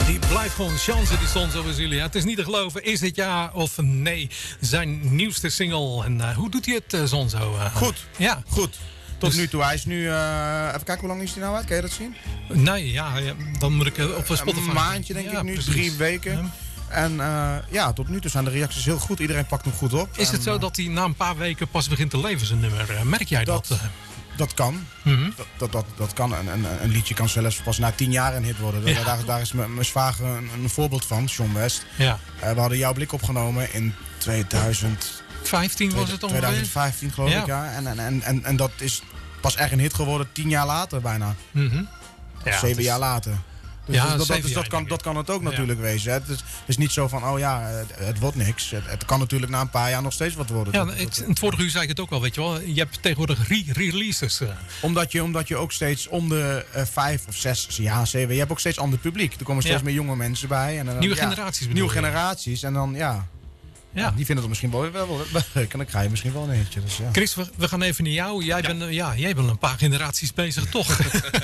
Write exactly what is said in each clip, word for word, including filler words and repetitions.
Die blijft gewoon chance, die stond zo bij jullie. Ja, het is niet te geloven, is het ja of nee? Zijn nieuwste single. En uh, hoe doet hij het, uh, Zonzo? Uh, goed, ja. goed. Tot dus, nu toe. Hij is nu... Uh, even kijken, hoe lang is hij nou uit? Kan je dat zien? Nee, ja, ja dan moet ik uh, op Spotify... Een maandje denk ja, ik nu, precies. Drie weken. Ja. En uh, ja, tot nu toe zijn de reacties heel goed. Iedereen pakt hem goed op. Is en, het zo dat hij na een paar weken pas begint te leven, zijn nummer? Uh, merk jij dat? Dat, dat kan. Mm-hmm. dat, dat, dat, dat kan. Een, een, een liedje kan zelfs pas na tien jaar een hit worden. Ja. Daar, daar is mijn zwager een, een voorbeeld van, Sean West. Ja. Uh, we hadden Jouw Blik opgenomen in tweeduizend vijftien was het ongeveer? tweeduizend vijftien geloof ja. ik, ja. En, en, en, en, en dat is pas echt een hit geworden tien jaar later bijna. Mm-hmm. Ja, Zeven is... jaar later. Dus, ja, dus, dat, dat, dus dat, jaar, kan, dat kan het ook natuurlijk ja. wezen. Het is, het is niet zo van, oh ja, het, het wordt niks. Het, het kan natuurlijk na een paar jaar nog steeds wat worden. Ja, dat, het, dat, het vorige uur zei ik het ook wel, weet je wel. Je hebt tegenwoordig re-releases. Omdat je, omdat je ook steeds om de uh, vijf of zes, ja, zeven, je hebt ook steeds ander publiek. Er komen steeds ja. meer jonge mensen bij. En dan, nieuwe ja, generaties bedoel Nieuwe je. generaties. En dan, ja... Ja. Ja, die vinden het misschien wel, wel, wel leuk. En dan krijg je misschien wel een eentje. Dus ja. Chris, we, we gaan even naar jou. Jij, ja. bent, ja, jij bent een paar generaties bezig, toch?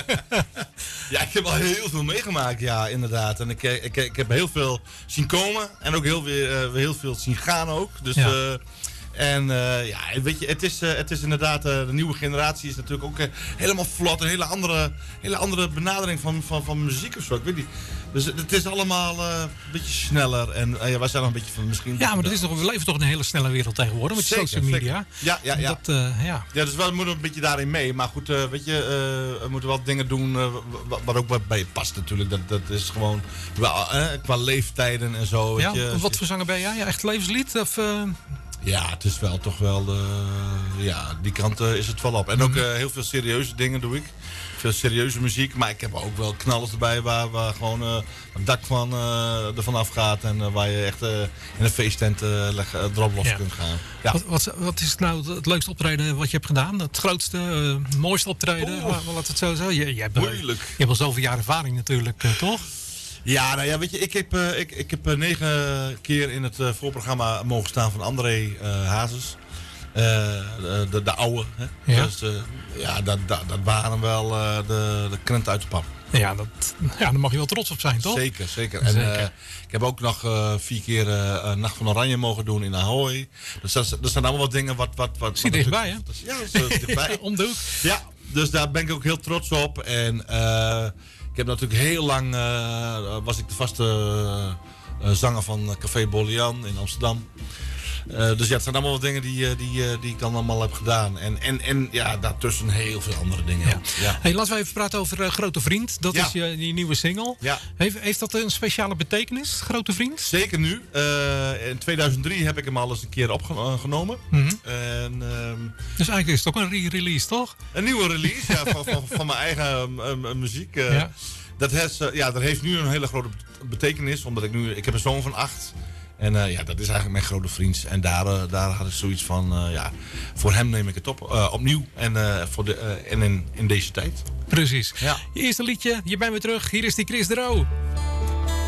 Ja, ik heb al heel veel meegemaakt, ja, inderdaad. En ik, ik, ik heb heel veel zien komen. En ook heel, weer, uh, heel veel zien gaan ook. Dus... Ja. Uh, En uh, ja, weet je, het is, uh, het is inderdaad, uh, de nieuwe generatie is natuurlijk ook uh, helemaal vlot. Een hele andere, hele andere benadering van, van, van muziek of zo. Ik weet niet. Dus het is allemaal uh, een beetje sneller. En uh, ja, wij zijn nog een beetje van misschien... Ja, maar dat is toch, we leven toch in een hele snelle wereld tegenwoordig met zeker, social media. Zeker. Ja, ja, ja. Dat, uh, ja. ja, dus we moeten een beetje daarin mee. Maar goed, uh, weet je, uh, we moeten wel dingen doen uh, wat, wat ook bij je past natuurlijk. Dat, dat is gewoon wel, uh, qua leeftijden en zo. Ja, weet je. Wat voor zanger ben jij? Ja, echt levenslied? Of... Uh... Ja, het is wel toch wel, uh, ja, die kant uh, is het wel op. En ook uh, heel veel serieuze dingen doe ik. Veel serieuze muziek, maar ik heb ook wel knallers erbij waar, waar gewoon uh, het dak van, uh, ervan afgaat. En uh, waar je echt uh, in een feesttent uh, leg, uh, erop los ja. kunt gaan. Ja. Wat, wat, wat is nou het leukste optreden wat je hebt gedaan? Het grootste, uh, mooiste optreden? Oh. Laat het zo zeggen. Je, je, hebt, uh, je hebt al zoveel jaar ervaring natuurlijk, uh, toch? Ja, nou ja, weet je, ik heb, uh, ik, ik heb uh, negen keer in het uh, voorprogramma mogen staan van André uh, Hazes. Uh, de, de, de oude. Hè? Ja. Dus uh, ja, dat, dat, dat waren wel uh, de, de krenten uit de pap. Ja, dat, ja, daar mag je wel trots op zijn, toch? Zeker, zeker. En zeker. Uh, ik heb ook nog uh, vier keer uh, Nacht van Oranje mogen doen in Ahoy. Dus dat, dat zijn allemaal wat dingen wat... wat, wat Zie dichtbij, hè? Dat, ja, dat is dichtbij. Om de hoek. Ja, dus daar ben ik ook heel trots op. En... Uh, ik heb natuurlijk heel lang, uh, was ik de vaste uh, zanger van Café Bolian in Amsterdam. Uh, dus ja, het zijn allemaal wat dingen die, die, die ik dan allemaal heb gedaan. En, en, en ja, daartussen heel veel andere dingen. Ja. Ja. Hey, laten we even praten over uh, Grote Vriend. Dat ja. is je, die nieuwe single. Ja. Heeft, heeft dat een speciale betekenis, Grote Vriend? Zeker nu. Uh, in tweeduizend drie heb ik hem al eens een keer opgenomen. Mm-hmm. En, uh, dus eigenlijk is het ook een re-release, toch? Een nieuwe release ja, van, van, van mijn eigen uh, muziek. Uh, ja. Dat, has, uh, ja, dat heeft nu een hele grote betekenis. Omdat ik nu, ik heb een zoon van acht. En uh, ja, dat is eigenlijk mijn grote vriend. En daar, uh, daar had ik zoiets van, uh, ja, voor hem neem ik het op, uh, opnieuw. En, uh, voor de, uh, en in, in deze tijd. Precies. Ja. Je eerste liedje, je bent weer terug. Hier is die Chris de Roo.